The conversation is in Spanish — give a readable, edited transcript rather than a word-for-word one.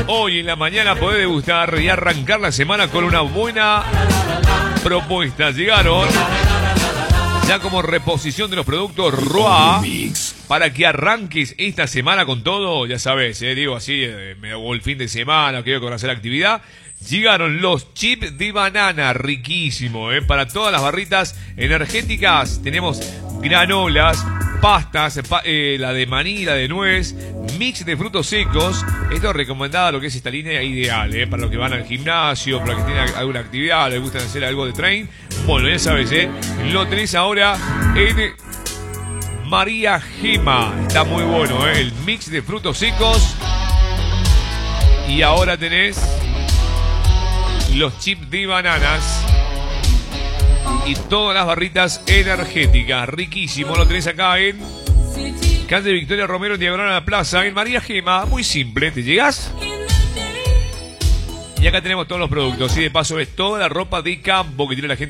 Hoy en la mañana podés degustar y arrancar la semana con una buena propuesta. Llegaron ya como reposición de los productos Roa para que arranques esta semana con todo. Ya sabes, digo así, me hago el fin de semana, quiero conocer la actividad. Llegaron los chips de banana, riquísimo, para todas las barritas energéticas. Tenemos granolas, pastas, la de maní, la de nuez, mix de frutos secos. Esto es recomendado, lo que es esta línea ideal, para los que van al gimnasio, para los que tienen alguna actividad, les gusta hacer algo de train. Bueno, ya sabes, lo tenés ahora en María Gema. Está muy bueno, el mix de frutos secos. Y ahora tenés los chips de bananas y todas las barritas energéticas. Riquísimo, lo tenés acá en calle Victoria Romero, en diagonal a la plaza, en María Gema. Muy simple, ¿te llegás? Y acá tenemos todos los productos. Y de paso es toda la ropa de campo que tiene la gente